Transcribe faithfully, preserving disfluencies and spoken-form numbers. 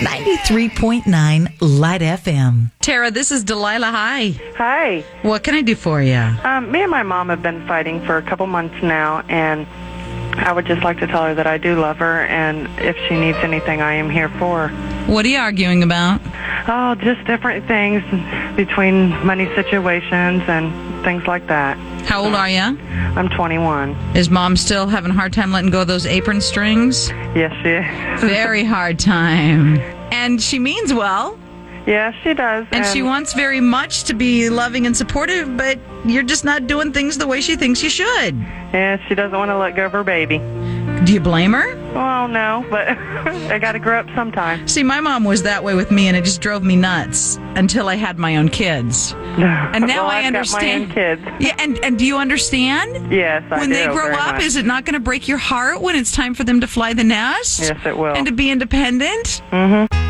ninety-three point nine Light F M. Tara, this is Delilah. Hi. Hi. What can I do for you? Um, me and my mom have been fighting for a couple months now, and I would just like to tell her that I do love her, and if she needs anything, I am here for her. What are you arguing about? Oh, just different things between money situations and things like that. How old are you? I'm twenty-one. Is Mom still having a hard time letting go of those apron strings? Yes, she is. Very hard time. And she means well. Yes, she does. And, and she wants very much to be loving and supportive, but you're just not doing things the way she thinks you should. Yeah, she doesn't want to let go of her baby. Do you blame her? Well, no, but I got to grow up sometime. See, my mom was that way with me, and it just drove me nuts until I had my own kids. And now well, I I've understand. Got my own kids. Yeah, and, and do you understand? Yes, I when do. When they grow very up, much. Is it not going to break your heart when it's time for them to fly the nest? Yes, it will. And to be independent? Mm-hmm.